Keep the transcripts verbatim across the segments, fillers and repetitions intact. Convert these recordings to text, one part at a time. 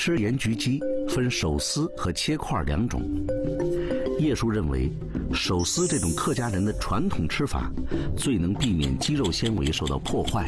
吃盐焗鸡分手撕和切块两种。叶叔认为，手撕这种客家人的传统吃法，最能避免鸡肉纤维受到破坏。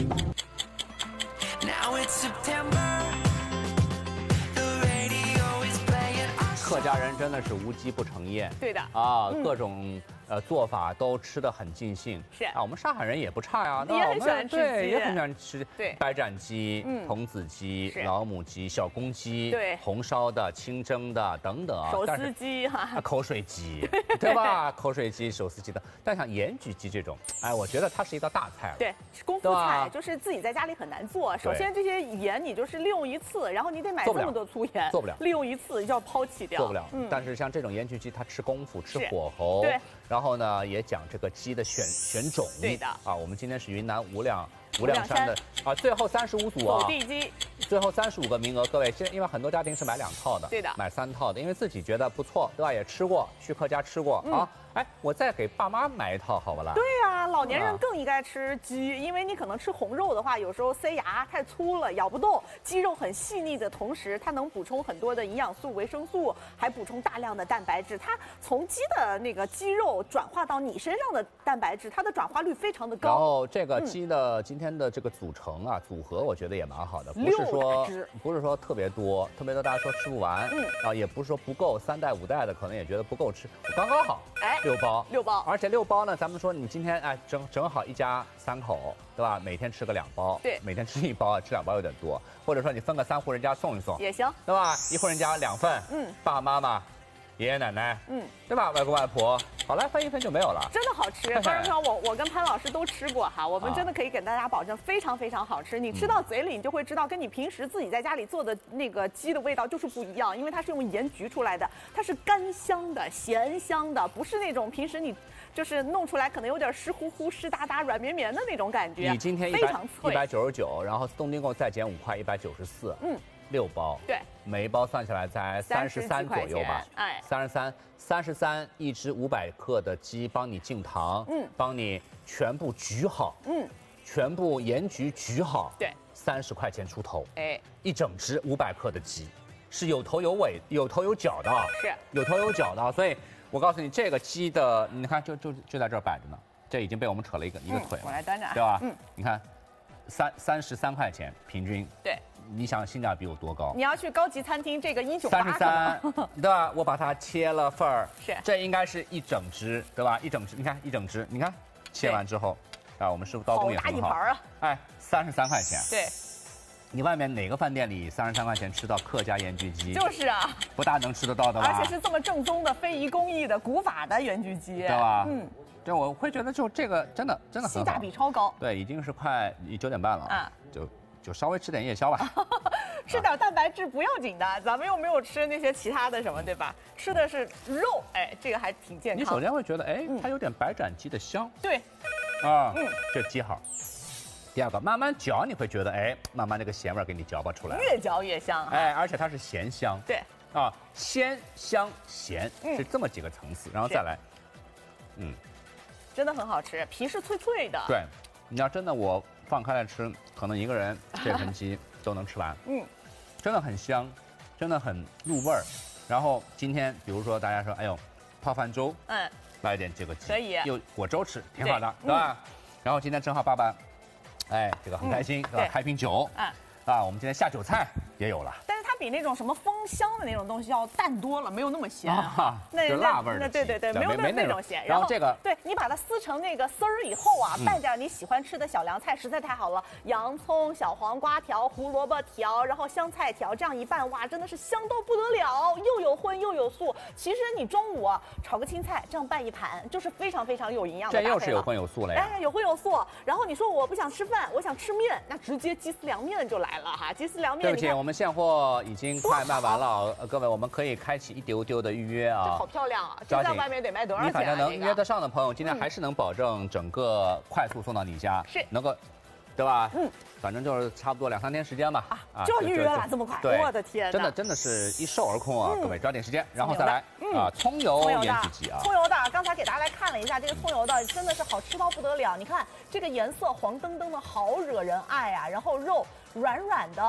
客家人真的是无鸡不成宴， 对的啊， 嗯、 各种呃做法都吃得很尽兴。 是啊，我们上海人也不差呀， 也很喜欢吃对，也很喜欢吃对白斩鸡、 嗯、 童子鸡、老母鸡、小公鸡， 对， 红烧的、清蒸的等等啊， 手撕鸡哈， 啊，口水鸡，对吧？口水鸡、手撕鸡的，但像盐焗鸡这种，哎，我觉得它是一道大菜了。 对，是功夫菜，就是自己在家里很难做。首先这些盐你就是利用一次，然后你得买这么多粗盐， 做不了， 利用一次就要抛弃掉， 做不了。 嗯， 但是像这种盐焗鸡，它吃功夫，吃火候， 对。 然后呢，也讲这个鸡的选选种， 对的啊。我们今天是云南无量无量山的啊，最后三十五组啊， 走地鸡， 最后三十五个名额，各位，现因为很多家庭是买两套的， 对的， 买三套的，因为自己觉得不错，对吧？也吃过，去客家吃过、嗯、啊。哎，我再给爸妈买一套，好不啦？ 对呀、啊，老年人更应该吃鸡，因为你可能吃红肉的话，有时候塞牙太粗了，咬不动。鸡肉很细腻的同时，它能补充很多的营养素、维生素，还补充大量的蛋白质。它从鸡的那个鸡肉转化到你身上的蛋白质，它的转化率非常的高。 然后这个鸡的、嗯、今天的这个组成啊，组合我觉得也蛮好的，不是说不是说特别多，特别多大家说吃不完，嗯啊，也不是说不够，三代五代的可能也觉得不够吃，刚刚好，哎，六包， 六包。 而且六包呢，咱们说你今天哎正正好一家三口，对吧？每天吃个两包， 对， 每天吃一包，吃两包有点多，或者说你分个三户人家送一送也行， 对吧？一户人家两份，嗯，爸爸妈妈、爷爷奶奶，嗯，对吧？外公外婆，好来分一分就没有了， 真的好吃。当然说我我跟潘老师都吃过哈，我们真的可以给大家保证非常非常好吃。你吃到嘴里，你就会知道跟你平时自己在家里做的那个鸡的味道就是不一样，因为它是用盐焗出来的，它是干香的、咸香的，不是那种平时你。就是弄出来可能有点湿乎乎、湿哒哒、软绵绵的那种感觉。 你今天非常脆， 一百九十九，然后东丁购再减五块，一百九十四。嗯，六包。 对， 每一包算下来才三十三左右吧。 哎， 三十三，三十三，一只五百克的鸡，帮你进糖，嗯，帮你全部焗好，嗯，全部盐焗焗好。 对， 三十块钱出头。 哎， 一整只五百克的鸡，是有头有尾、有头有脚的。 是， 有头有脚的，所以。我告诉你，这个鸡的，你看就就就在这儿摆着呢，这已经被我们扯了一个、嗯、一个腿了。 我来端着， 对吧？嗯，你看，三三十三块钱平均。 对， 你想性价比有多高？ 你要去高级餐厅，这个英雄八三十三，对吧？我把它切了份儿， 是， 这应该是一整只，对吧？一整只，你看一整只，你看切完之后，啊，我们师傅刀工也很好。 好大一盘啊！ 哎，三十三块钱。 对。 你外面哪个饭店里三十三块钱吃到客家盐焗鸡？ 就是啊， 不大能吃得到的吧？ 而且是这么正宗的、非遗工艺的古法的盐焗鸡， 对吧？嗯，这我会觉得就这个真的真的很好， 性价比超高。 对，已经是快九点半了啊，就就稍微吃点夜宵吧， 吃点蛋白质不要紧的，咱们又没有吃那些其他的什么，对吧？吃的是肉，哎，这个还挺健康。 你首先会觉得，哎，它有点白斩鸡的香。 对， 啊，嗯，这鸡好。第二个，慢慢嚼，你会觉得，哎，慢慢这个咸味给你嚼吧出来， 越嚼越香、啊。 哎，而且它是咸香。 对， 啊，鲜香咸、嗯、是这么几个层次，然后再来，嗯， 真的很好吃，皮是脆脆的。 对，你要真的我放开来吃，可能一个人这盆鸡都能吃完。嗯，真的很香，真的很入味儿。然后今天比如说大家说，哎呦，泡饭粥，嗯，来一点这个鸡， 可以， 又裹粥吃，挺好的， 对, 对吧、嗯？然后今天正好爸爸。哎，这个很开心，对吧？开瓶酒，嗯，啊，我们今天下酒菜也有了， 但是它比那种什么芳香的那种东西要淡多了，没有那么咸， 啊，那是辣味儿的， 对对对，没有那那种咸。 然后这个， 对你把它撕成那个丝儿以后啊，拌点你喜欢吃的小凉菜，实在太好了，洋葱、小黄瓜条、胡萝卜条，然后香菜条，这样一拌，哇，真的是香到不得了，又有荤又有素。其实你中午啊炒个青菜，这样拌一盘，就是非常非常有营养的。 这又是有荤有素了呀！ 哎，有荤有素。然后你说我不想吃饭，我想吃面，那直接鸡丝凉面就来了哈，鸡丝凉面。 对不起，我们现货已经快卖完了，呃，各位，我们可以开启一丢丢的预约啊！ 这好漂亮啊！这在外面得卖多少钱、啊？ 你反正能约得上的朋友，今天还是能保证整个快速送到你家， 是能够，对吧？嗯，反正就是差不多两三天时间吧。 啊，就要预约了，这么快？我的天！ 真的真的是一售而空啊！各位抓紧时间，然后再来啊，葱油盐焗鸡啊， 葱油的，刚才给大家来看了一下，这个葱油的真的是好吃到不得了。你看这个颜色黄澄澄的，好惹人爱啊！然后肉软软的。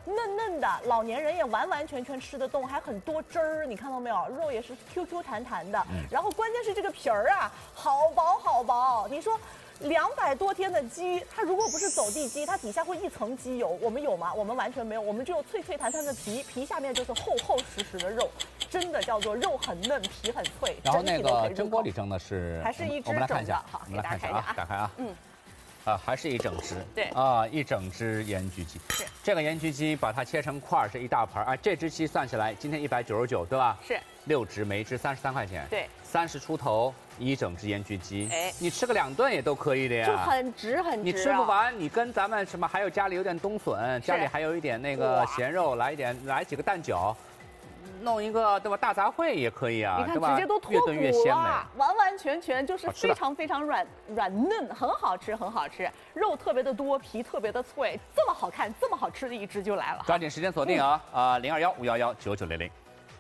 嫩嫩的，老年人也完完全全吃得动，还很多汁儿，你看到没有？肉也是 Q Q 弹弹的，嗯、然后关键是这个皮儿啊，好薄好薄，你说。两百多天的鸡，它如果不是走地鸡，它底下会一层鸡油。我们有吗？我们完全没有，我们只有脆脆弹弹的皮，皮下面就是厚厚实实的肉，真的叫做肉很嫩，皮很脆。 然后那个蒸锅里蒸的是， 还是一只我们来看一下， 好， 我们来看一下啊，打开啊，嗯，啊，还是一整只， 对啊，一整只盐焗鸡。 是这个盐焗鸡，把它切成块儿是一大盘啊，这只鸡算起来今天一百九十九，对吧？ 是六只，每一只三十三块钱， 对， 三十出头。一整只盐焗鸡， 哎， 你吃个两顿也都可以的呀， 就很值很值、啊。 你吃不完，你跟咱们什么，还有家里有点冬笋，家里还有一点那个咸肉，来一点，来几个蛋饺，弄一个对吧？大杂烩也可以啊， 你看对吧？ 直接都脱骨了，完完全全就是非常非常软软嫩，很好吃，很好吃，肉特别的多，皮特别的脆，这么好看，这么好吃的一只就来了。 抓紧时间锁定啊啊零二幺五幺幺九九零零。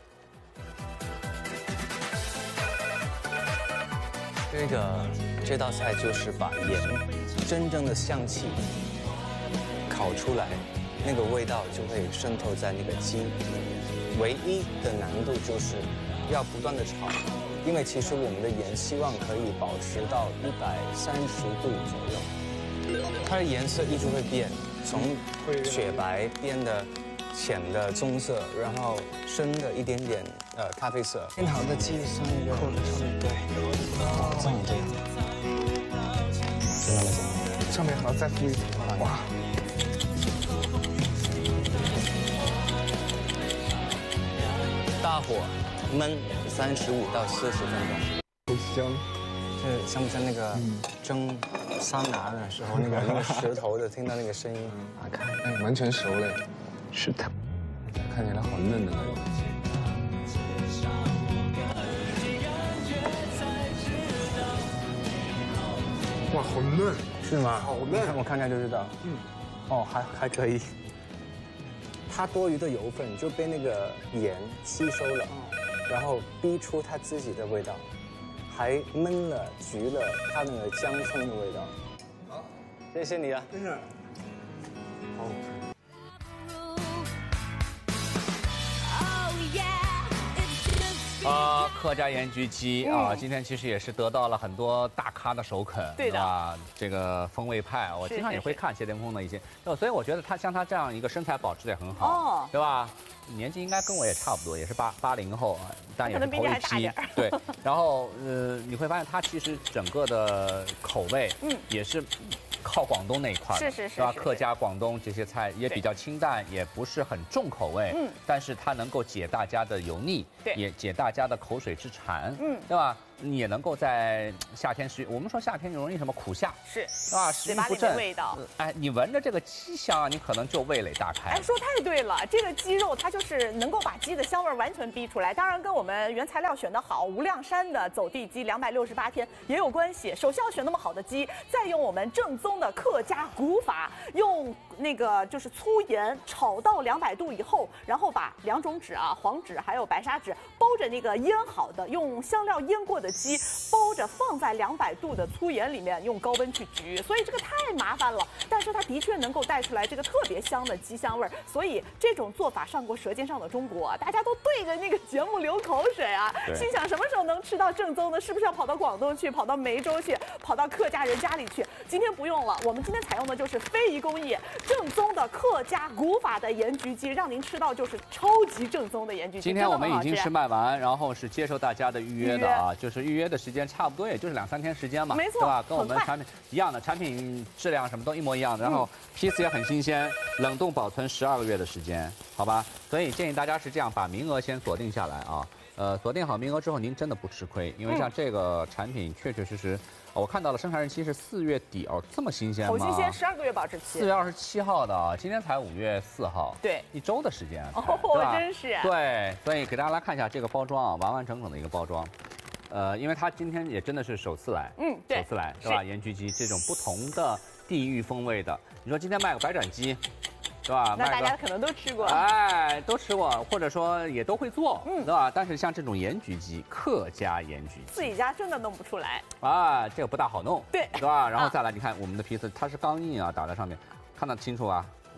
这个这道菜就是把盐真正的香气烤出来，那个味道就会渗透在那个鸡。唯一的难度就是要不断的炒，因为其实我们的盐希望可以保持到一百三十度左右，它的颜色一直会变，从雪白变得浅的棕色，然后深的一点点呃咖啡色。煎好的鸡上一个扣在上面，对，哦，这样这样，就那么简单。 上面还要再敷一层，哇！ 大火焖三十五到四十分钟， 好香。 这像不像那个蒸桑拿的时候那个那个石头的听到那个声音？ 打开，哎，完全熟了。是的，看起来好嫩的感觉。哇，好嫩， 是吗？ 好嫩， 我看看就知道。嗯，哦，还还可以。它多余的油分就被那个盐吸收了，然后逼出它自己的味道，还焖了、焗了它那个姜葱的味道。好，谢谢你啊。 真是，好好吃。 啊，客家盐焗鸡啊，今天其实也是得到了很多大咖的首肯， 对的啊，这个风味派，我经常也会看谢霆锋的一些，所以我觉得他像他这样一个身材保持的也很好，哦，对吧？年纪应该跟我也差不多，也是八八零后，但也是头一批，对。然后呃，你会发现他其实整个的口味，嗯，也是靠广东那一块， 是是是， 是吧？客家、广东这些菜也比较清淡，也不是很重口味，嗯，但是它能够解大家的油腻，对，也解大家的口水之馋，嗯，对吧？也能够在夏天食，我们说夏天容易什么苦夏， 是， 是吧？食欲不振， 味道， 哎，你闻着这个鸡香，你可能就味蕾大开。 哎，说太对了，这个鸡肉它就是能够把鸡的香味完全逼出来，当然跟我们原材料选的好，无量山的走地鸡两百六十八天也有关系。首先要选那么好的鸡，再用我们正宗的客家古法，用那个就是粗盐炒到两百度以后，然后把两种纸啊，黄纸还有白砂纸包着那个腌好的，用香料腌过的鸡包着放在两百度的粗盐里面，用高温去焗，所以这个太麻烦了。但是它的确能够带出来这个特别香的鸡香味儿，所以这种做法上过《舌尖上的中国》，大家都对着那个节目流口水啊，心想什么时候能吃到正宗的？是不是要跑到广东去，跑到梅州去，跑到客家人家里去？今天不用了，我们今天采用的就是非遗工艺正宗的客家古法的盐焗鸡，让您吃到就是超级正宗的盐焗鸡。 今天我们已经是卖完，然后是接受大家的预约的啊，就是预约的时间差不多也就是两三天时间嘛， 没错， 对吧？跟我们产品一样的，产品质量什么都一模一样的，然后批次也很新鲜，冷冻保存十二个月的时间，好吧？所以建议大家是这样，把名额先锁定下来啊。呃，锁定好名额之后，您真的不吃亏，因为像这个产品确确实实，我看到了生产日期是四月底哦，这么新鲜吗？ 好新鲜，十二个月保质期。 四月二十七号的啊，今天才五月四号， 对， 一周的时间， 哦，真是。 对，所以给大家来看一下这个包装啊，完完整整的一个包装。呃，因为他今天也真的是首次来，嗯，对，首次来，对吧？盐焗鸡这种不同的地域风味的，你说今天卖个白斩鸡，对吧？ 那大家可能都吃过， 哎，都吃过，或者说也都会做，嗯，对吧？但是像这种盐焗鸡，客家盐焗鸡， 自己家真的弄不出来， 啊，这个不大好弄， 对， 对吧？然后再来，你看我们的皮子，它是钢印啊，打在上面，看得清楚啊。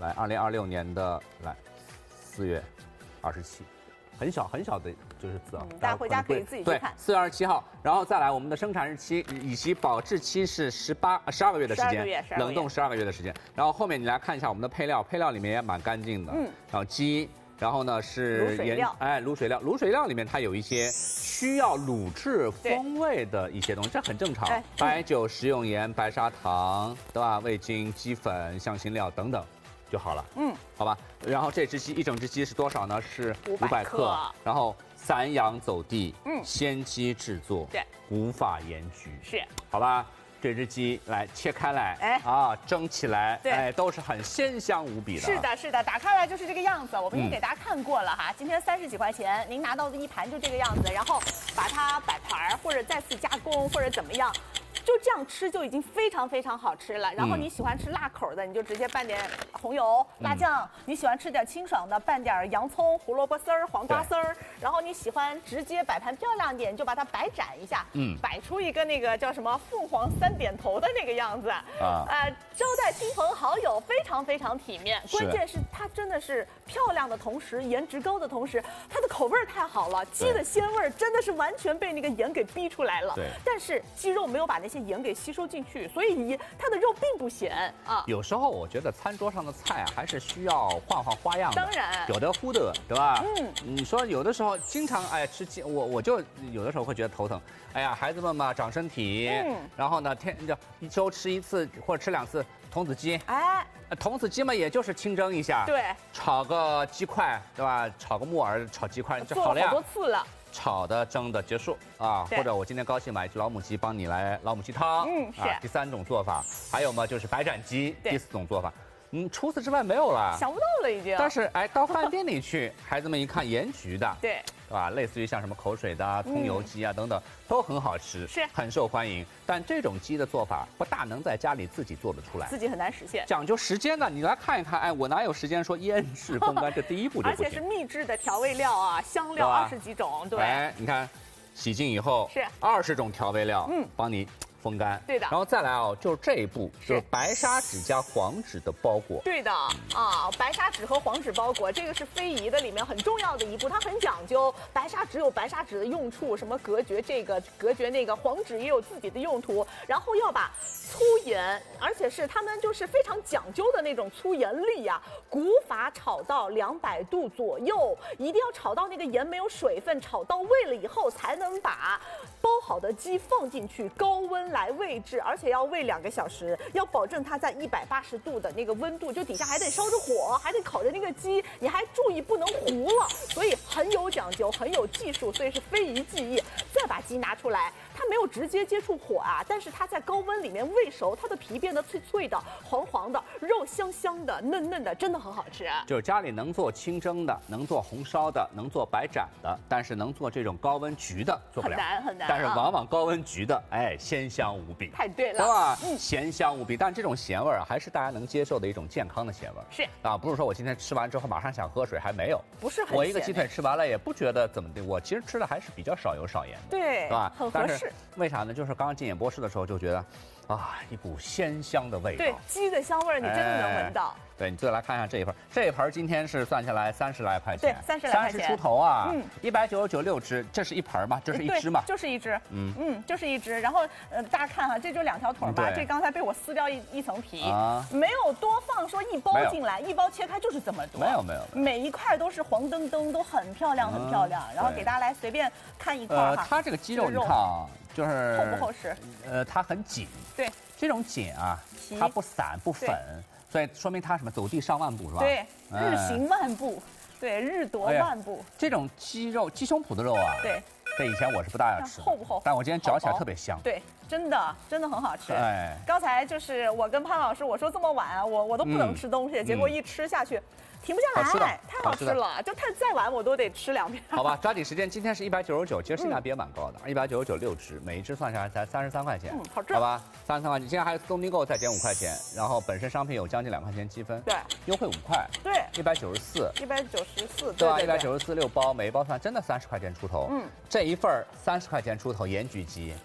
来，二零二六年的来四月二十七，很小很小的就是字啊， 嗯、大家回家可以自己去看。 四月二十七号，然后再来我们的生产日期以及保质期是十八十二个月的时间，冷冻十二个月的时间。然后后面你来看一下我们的配料，配料里面也蛮干净的，嗯，然后鸡。然后呢是盐，哎，卤水料，卤水料里面它有一些需要卤制风味的一些东西，这很正常。白酒、食用盐、白砂糖，对吧？味精、鸡粉、香辛料等等就好了。嗯，好吧。然后这只鸡一整只鸡是多少呢？是五百克。然后散养走地，嗯，鲜鸡制作，对，古法盐焗，是，好吧。这只鸡来切开来，哎啊，蒸起来，对，哎，都是很鲜香无比的。 是的，是的，打开来就是这个样子。我们已经给大家看过了哈。今天三十几块钱，您拿到的一盘就这个样子，然后把它摆盘或者再次加工或者怎么样。就这样吃就已经非常非常好吃了。然后你喜欢吃辣口的，你就直接拌点红油、辣酱；你喜欢吃点清爽的，拌点洋葱、胡萝卜丝儿、黄瓜丝儿。然后你喜欢直接摆盘漂亮点，就把它摆展一下，嗯，摆出一个那个叫什么凤凰三点头的那个样子啊。呃，招待亲朋好友非常非常体面。关键是它真的是漂亮的同时，颜值高的同时，它的口味太好了，鸡的鲜味真的是完全被那个盐给逼出来了。对，但是鸡肉没有把那些盐给吸收进去，所以它的肉并不咸啊。 有时候我觉得餐桌上的菜啊，还是需要换换花样的。 当然， 有的乎的，对吧？嗯，你说有的时候经常哎吃鸡，我我就有的时候会觉得头疼。哎呀，孩子们嘛长身体，嗯，然后呢天就一周吃一次或者吃两次童子鸡，哎，童子鸡嘛也就是清蒸一下，对，炒个鸡块，对吧？炒个木耳炒鸡块就好了呀。 做了好多次了。 炒的、蒸的结束啊，或者我今天高兴买一只老母鸡，帮你来老母鸡汤，嗯，是、啊、第三种做法。还有嘛，就是白斩鸡，第四种做法。嗯，除此之外没有了， 想不到了已经。 但是哎，到饭店里去，孩子们一看盐焗的，对，对吧？类似于像什么口水的、葱油鸡啊等等，都很好吃，是很受欢迎。但这种鸡的做法不大能在家里自己做得出来， 自己很难实现， 讲究时间的。你来看一看，哎，我哪有时间说腌制风干这第一步就不行？ 而且是秘制的调味料啊，香料二十几种，对。 哎，你看，洗净以后是二十种调味料，嗯，帮你。风干，对的，然后再来哦，就是这一步，就是白砂纸加黄纸的包裹， 对的啊，白砂纸和黄纸包裹，这个是非遗的里面很重要的一步，它很讲究。白砂纸有白砂纸的用处，什么隔绝这个，隔绝那个，黄纸也有自己的用途。然后要把粗盐，而且是他们就是非常讲究的那种粗盐粒呀、啊，古法炒到两百度左右，一定要炒到那个盐没有水分，炒到位了以后，才能把包好的鸡放进去，高温来煨制，而且要煨两个小时，要保证它在一百八十度的那个温度，就底下还得烧着火，还得烤着那个鸡，你还注意不能糊了，所以很有讲究，很有技术，所以是非遗技艺。再把鸡拿出来，它没有直接接触火啊，但是它在高温里面煨熟，它的皮变得脆脆的、黄黄的，肉香香的、嫩嫩的，真的很好吃。 就是家里能做清蒸的，能做红烧的，能做白斩的，但是能做这种高温焗的做不了， 很难很难。 但是往往高温焗的，哎，鲜香无比。 太对了， 对吧？嗯，咸香无比。但这种咸味儿还是大家能接受的一种健康的咸味儿。 是啊，不是说我今天吃完之后马上想喝水，还没有。 不是很咸。 我一个鸡腿吃完了也不觉得怎么的，我其实吃的还是比较少油少盐的。 对， 是吧？ 很合适。 为啥呢？就是刚刚进演播室的时候就觉得，啊，一股鲜香的味道。 对，鸡的香味儿你真的能闻到。 哎对你再来看一下这一盆，这一盆今天是算下来三十来块钱， 对，三十来块钱， 三十出头啊，嗯，一百九十九六只，这是一盆吗？这是一只吗？ 就是一只，嗯嗯，就是一只。然后呃，大家看哈，这就两条腿吧，这刚才被我撕掉一一层皮，啊，没有多放说一包进来，一包切开就是这么多， 没有没有， 每一块都是黄澄澄，都很漂亮很漂亮。然后给大家来随便看一块哈， 呃，它这个鸡肉你看啊，就是厚不厚实？ 呃，它很紧， 对， 这种紧啊，它不散不粉。所以说明它什么走地上万步是吧？ 对，日行万步，对，日夺万步。 哎、这种鸡肉、鸡胸脯的肉啊， 对， 这以前我是不大爱吃， 厚不厚？ 但我今天嚼起来特别香。 对，真的真的很好吃。哎，刚才就是我跟潘老师我说这么晚我我都不能吃东西，嗯、结果一吃下去。停不下来，太好吃了，就太再晚我都得吃两片。 好吧，抓紧时间，今天是一百九十九，其实性价比也蛮高的，一百九十九六只，每一只算下来才三十三块钱， 嗯，好吃， 好吧，三十三块钱，今天还有自动订购再减五块钱，然后本身商品有将近两块钱积分， 对， 优惠五块， 对， 一百九十四， 一百九十四， 对吧？一百九十四六包，每一包算真的三十块钱出头，嗯，这一份三十块钱出头盐焗鸡。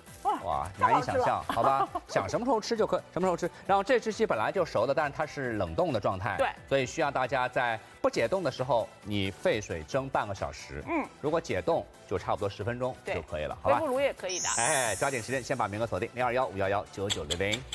哇，难以想象，好吧？想什么时候吃就可什么时候吃。然后这只鸡本来就熟的，但是它是冷冻的状态， 对， 所以需要大家在不解冻的时候，你沸水蒸半个小时。嗯，如果解冻就差不多十分钟就可以了，好吧？ 微波炉也可以的。 哎，抓紧时间先把名额锁定零二幺五幺幺九九零零。